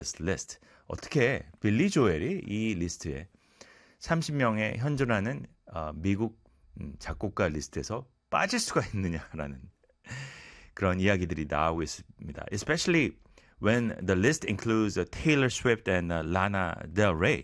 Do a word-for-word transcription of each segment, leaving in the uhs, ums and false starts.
this list. 어떻게 빌리 조엘이 이 리스트에 삼십 명에 현존하는 어, 미국 음, 작곡가 리스트에서 빠질 수가 있느냐라는 그런 이야기들이 나오고 있습니다. Especially when the list includes uh, Taylor Swift and uh, Lana Del Rey.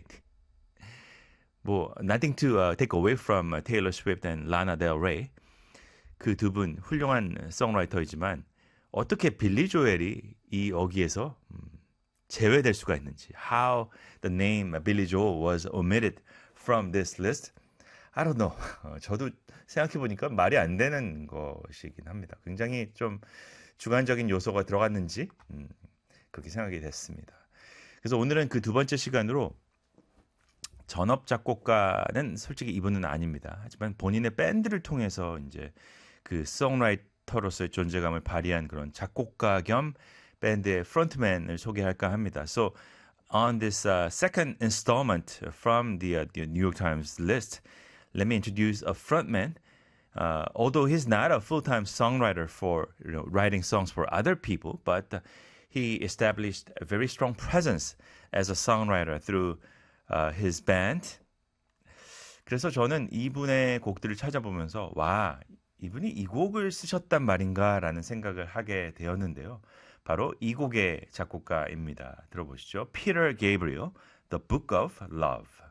뭐 nothing to uh, take away from uh, Taylor Swift and Lana Del Rey. 그 두 분 훌륭한 송라이터이지만 어떻게 빌리 조엘이 이 어기에서 음, 제외될 수가 있는지. How the name Billy Joel was omitted from this list. I don't know. 어, 저도 생각해보니까 말이 안 되는 것이긴 합니다. 굉장히 좀 주관적인 요소가 들어갔는지 음, 그렇게 생각이 됐습니다. 그래서 오늘은 그 두 번째 시간으로 전업 작곡가는 솔직히 이분은 아닙니다. 하지만 본인의 밴드를 통해서 이제 그 송라이터로서의 존재감을 발휘한 그런 작곡가 겸 밴드의 프론트맨을 소개할까 합니다. So on this uh, second installment from the, uh, the New York Times list, let me introduce a frontman. Uh, although he's not a full-time songwriter for you know, writing songs for other people, but uh, he established a very strong presence as a songwriter through uh, his band. 그래서 저는 이분의 곡들을 찾아보면서 와, 이분이 이 곡을 쓰셨단 말인가라는 생각을 하게 되었는데요. 바로 이 곡의 작곡가입니다. 들어보시죠. Peter Gabriel, The Book of Love.